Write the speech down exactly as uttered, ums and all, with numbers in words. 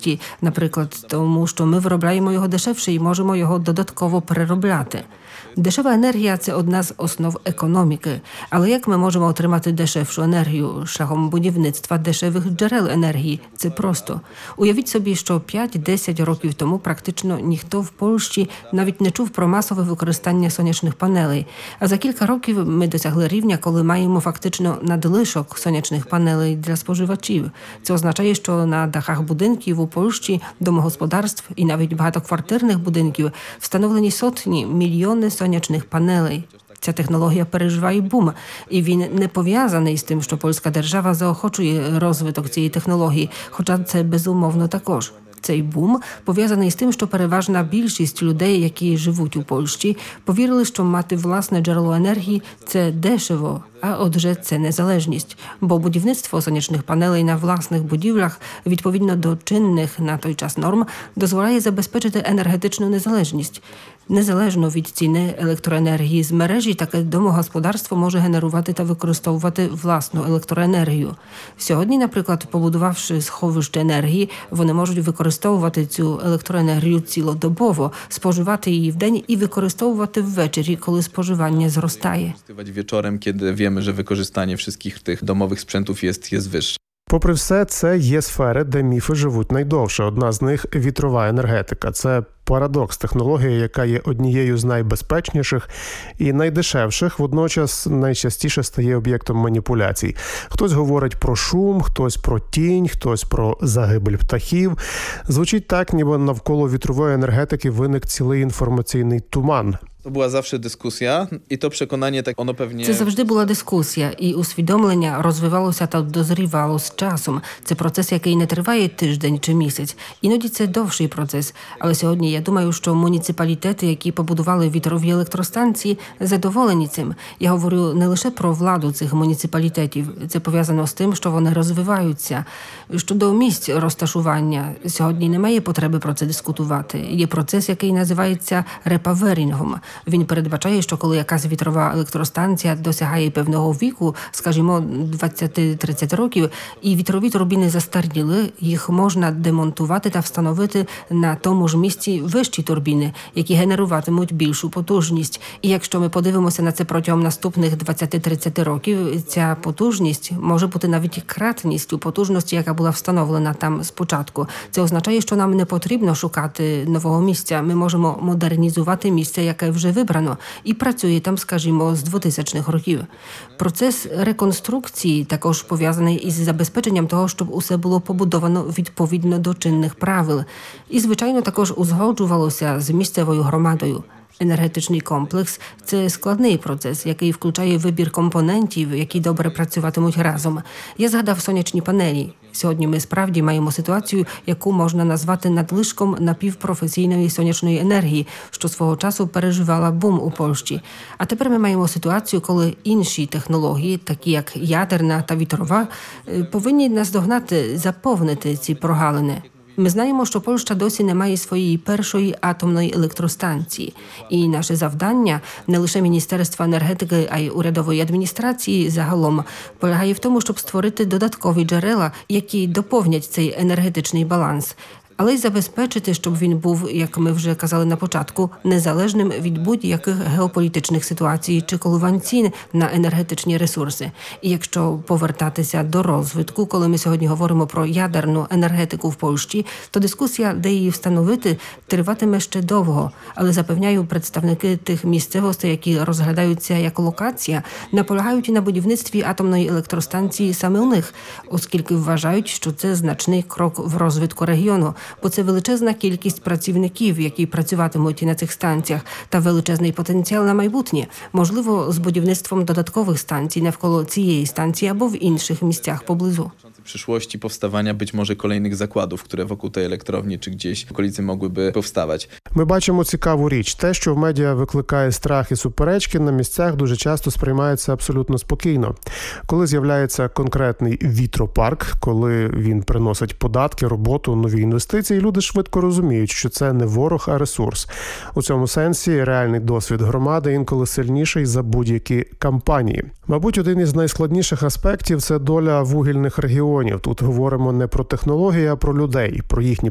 якості, наприклад, тому що ми виробляємо його дешевше і можемо його додатково переробляти. Дешева енергія – це одна з основ економіки. Але як ми можемо отримати дешевшу енергію? Шляхом будівництва дешевих джерел енергії. Це просто. Уявіть собі, що п'ять-десять років тому практично ніхто в Польщі навіть не чув про масове використання сонячних панелей. А за кілька років ми досягли рівня, коли маємо фактично надлишок сонячних панелей для споживачів. Це означає, що на дахах будинків у Польщі, домогосподарств і навіть багатоквартирних будинків встановлені сотні, мільйони сонячних панелей. Ця технологія переживає бум, і він не пов'язаний з тим, що польська держава заохочує розвиток цієї технології, хоча це безумовно також. Цей бум пов'язаний з тим, що переважна більшість людей, які живуть у Польщі, повірили, що мати власне джерело енергії – це дешево, а отже, це незалежність. Бо будівництво сонячних панелей на власних будівлях, відповідно до чинних на той час норм, дозволяє забезпечити енергетичну незалежність. Незалежно від ціни електроенергії з мережі, таке домогосподарство може генерувати та використовувати власну електроенергію. Сьогодні, наприклад, побудувавши сховище енергії, вони можуть використовувати цю електроенергію цілодобово, споживати її вдень і використовувати ввечері, коли споживання зростає. Wieczorem, kiedy wiemy, że wykorzystanie wszystkich tych domowych sprzętów jest, jest wyższe. Попри все, це є сфери, де міфи живуть найдовше. Одна з них – вітрова енергетика. Це парадокс технології, яка є однією з найбезпечніших і найдешевших, водночас найчастіше стає об'єктом маніпуляцій. Хтось говорить про шум, хтось про тінь, хтось про загибель птахів. Звучить так, ніби навколо вітрової енергетики виник цілий інформаційний туман. To była zawsze dyskusja i to przekonanie, tak ono pewnie... Це завжди була дискусія, і усвідомлення розвивалося та дозрівало з часом. Це процес, який не триває тиждень чи місяць. Іноді це довший процес. Але сьогодні я думаю, що муніципалітети, які побудували вітрові електростанції, задоволені цим. Я говорю не лише про владу цих муніципалітетів. Це пов'язано з тим, що вони розвиваються. Щодо місць розташування, сьогодні немає потреби про це дискутувати. Є процес, який називається репаверінгом. Він передбачає, що коли якась вітрова електростанція досягає певного віку, скажімо, двадцять-тридцять років, і вітрові турбіни застаріли, їх можна демонтувати та встановити на тому ж місці вищі турбіни, які генеруватимуть більшу потужність. І якщо ми подивимося на це протягом наступних двадцять-тридцять років, ця потужність може бути навіть кратністю потужності, яка була встановлена там спочатку. Це означає, що нам не потрібно шукати нового місця. Ми можемо модернізувати місце, яке вже вибрано, і працює там, скажімо, з двотисячних років. Процес реконструкції також пов'язаний із забезпеченням того, щоб усе було побудовано відповідно до чинних правил. І, звичайно, також узгоджувалося з місцевою громадою. Енергетичний комплекс – це складний процес, який включає вибір компонентів, які добре працюватимуть разом. Я згадав сонячні панелі. Сьогодні ми справді маємо ситуацію, яку можна назвати надлишком напівпрофесійної сонячної енергії, що свого часу переживала бум у Польщі. А тепер ми маємо ситуацію, коли інші технології, такі як ядерна та вітрова, повинні наздогнати, заповнити ці прогалини. Ми знаємо, що Польща досі не має своєї першої атомної електростанції. І наше завдання, не лише Міністерства енергетики, а й урядової адміністрації загалом, полягає в тому, щоб створити додаткові джерела, які доповнять цей енергетичний баланс. Але й забезпечити, щоб він був, як ми вже казали на початку, незалежним від будь-яких геополітичних ситуацій чи коливань цін на енергетичні ресурси. І якщо повертатися до розвитку, коли ми сьогодні говоримо про ядерну енергетику в Польщі, то дискусія, де її встановити, триватиме ще довго. Але запевняю, представники тих місцевостей, які розглядаються як локація, наполягають на будівництві атомної електростанції саме у них, оскільки вважають, що це значний крок в розвитку регіону. Бо це величезна кількість працівників, які працюватимуть на цих станціях, та величезний потенціал на майбутнє. Можливо, з будівництвом додаткових станцій навколо цієї станції або в інших місцях поблизу. W przyszłości powstawania być może kolejnych zakładów, które wokół tej elektrowni czy gdzieś w okolicy mogłyby powstawać. Ми бачимо цікаву річ. Те, що в медіа викликає страх і суперечки, на місцях дуже часто сприймається абсолютно спокійно. Коли з'являється конкретний вітропарк, коли він приносить податки, роботу, нові інвестиції, люди швидко розуміють, що це не ворог, а ресурс. У цьому сенсі реальний досвід громади інколи сильніший за будь-які кампанії. Мабуть, один із найскладніших аспектів – це доля вугільних регіонів. Тут говоримо не про технології, а про людей, про їхні